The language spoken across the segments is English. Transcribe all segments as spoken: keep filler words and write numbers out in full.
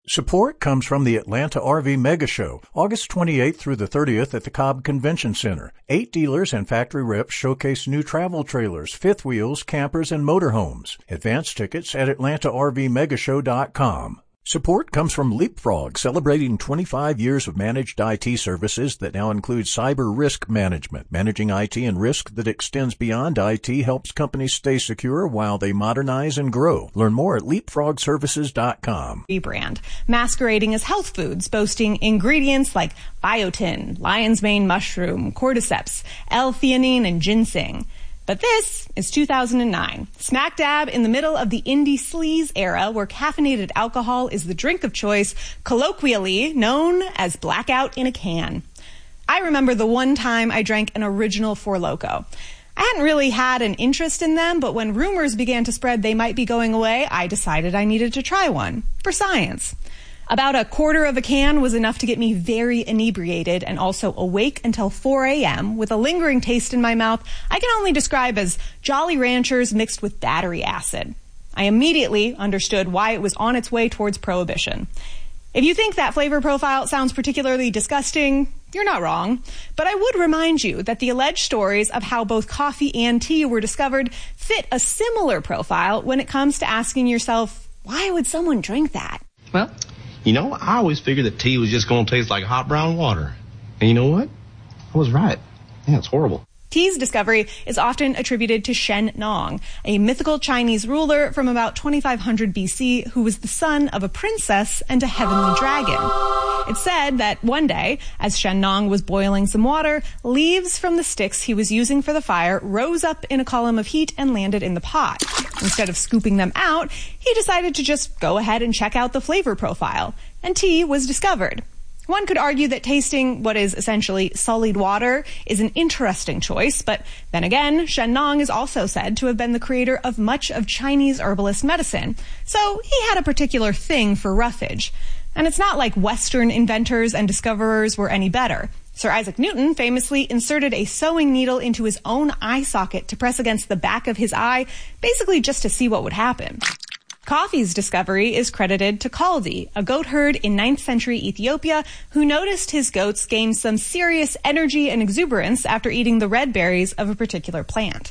Support comes from the Atlanta R V Mega Show, August twenty-eighth through the thirtieth at the Cobb Convention Center. Eight dealers and factory reps showcase new travel trailers, fifth wheels, campers, and motorhomes. Advance tickets at atlanta r v mega show dot com. Support comes from Leapfrog, celebrating twenty-five years of managed I T services that now include cyber risk management. Managing I T and risk that extends beyond I T helps companies stay secure while they modernize and grow. Learn more at leapfrog services dot com. Brand, masquerading as health foods, boasting ingredients like biotin, lion's mane mushroom, cordyceps, L-theanine, and ginseng. But this is two thousand nine, smack dab in the middle of the indie sleaze era where caffeinated alcohol is the drink of choice, colloquially known as blackout in a can. I remember the one time I drank an original Four Loko. I hadn't really had an interest in them, but when rumors began to spread they might be going away, I decided I needed to try one, for science. About a quarter of a can was enough to get me very inebriated and also awake until four a.m. with a lingering taste in my mouth I can only describe as Jolly Ranchers mixed with battery acid. I immediately understood why it was on its way towards prohibition. If you think that flavor profile sounds particularly disgusting, you're not wrong. But I would remind you that the alleged stories of how both coffee and tea were discovered fit a similar profile when it comes to asking yourself, why would someone drink that? Well, you know, I always figured that tea was just going to taste like hot brown water. And you know what? I was right. Yeah, it's horrible. Tea's discovery is often attributed to Shen Nong, a mythical Chinese ruler from about twenty-five hundred B C who was the son of a princess and a heavenly dragon. It's said that one day, as Shen Nong was boiling some water, leaves from the sticks he was using for the fire rose up in a column of heat and landed in the pot. Instead of scooping them out, he decided to just go ahead and check out the flavor profile, and tea was discovered. One could argue that tasting what is essentially sullied water is an interesting choice, but then again, Shen Nong is also said to have been the creator of much of Chinese herbalist medicine, so he had a particular thing for roughage. And it's not like Western inventors and discoverers were any better. Sir Isaac Newton famously inserted a sewing needle into his own eye socket to press against the back of his eye, basically just to see what would happen. Coffee's discovery is credited to Kaldi, a goat herd in ninth century Ethiopia who noticed his goats gained some serious energy and exuberance after eating the red berries of a particular plant.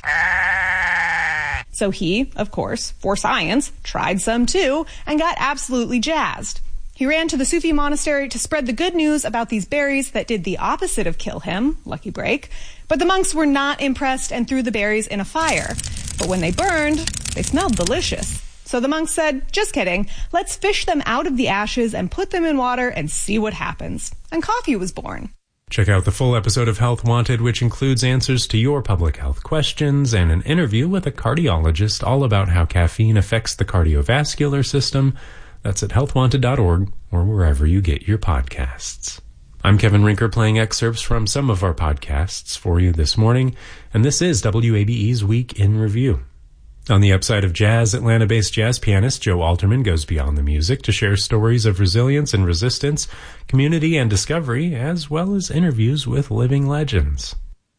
So he, of course, for science, tried some too and got absolutely jazzed. He ran to the Sufi monastery to spread the good news about these berries that did the opposite of kill him, lucky break, but the monks were not impressed and threw the berries in a fire. But when they burned, they smelled delicious. So the monks said, just kidding, let's fish them out of the ashes and put them in water and see what happens. And coffee was born. Check out the full episode of Health Wanted, which includes answers to your public health questions and an interview with a cardiologist all about how caffeine affects the cardiovascular system. That's at health wanted dot org or wherever you get your podcasts. I'm Kevin Rinker playing excerpts from some of our podcasts for you this morning, and this is W A B E's Week in Review. On the upside of jazz, Atlanta-based jazz pianist Joe Alterman goes beyond the music to share stories of resilience and resistance, community and discovery, as well as interviews with living legends.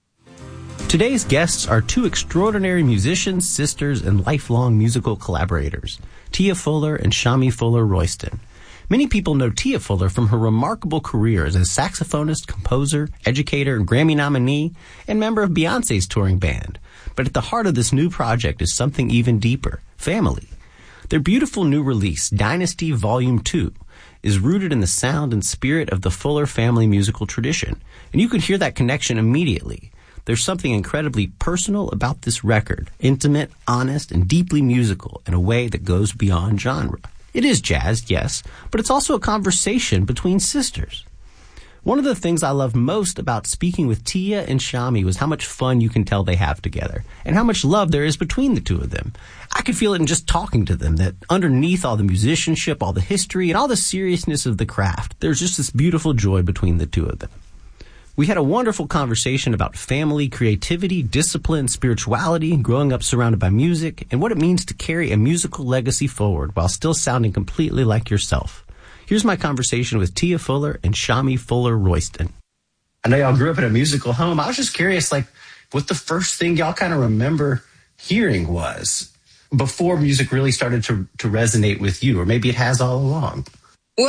Today's guests are two extraordinary musicians, sisters, and lifelong musical collaborators, Tia Fuller and Shami Fuller Royston. Many people know Tia Fuller from her remarkable career as a saxophonist, composer, educator, Grammy nominee, and member of Beyoncé's touring band. But at the heart of this new project is something even deeper, family. Their beautiful new release, Dynasty Volume two, is rooted in the sound and spirit of the Fuller family musical tradition, and you can hear that connection immediately. There's something incredibly personal about this record, intimate, honest, and deeply musical in a way that goes beyond genre. It is jazz, yes, but it's also a conversation between sisters. One of the things I loved most about speaking with Tia and Shami was how much fun you can tell they have together, and how much love there is between the two of them. I could feel it in just talking to them, that underneath all the musicianship, all the history, and all the seriousness of the craft, there's just this beautiful joy between the two of them. We had a wonderful conversation about family, creativity, discipline, spirituality, growing up surrounded by music, and what it means to carry a musical legacy forward while still sounding completely like yourself. Here's my conversation with Tia Fuller and Shami Fuller Royston. I know y'all grew up in a musical home. I was just curious, like, what the first thing y'all kind of remember hearing was before music really started to, to resonate with you, or maybe it has all along.